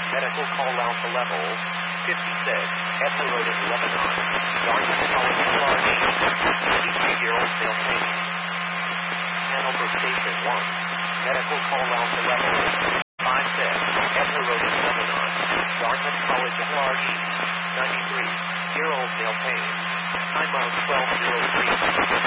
Medical call out to level 56 at the road in Lebanon. Dartmouth College Large, 83-year-old male patient. Hanover Station 1. Medical call out to level 56 at the road in Lebanon. Dartmouth College Large, 93-year-old male patient. Time of 12:03.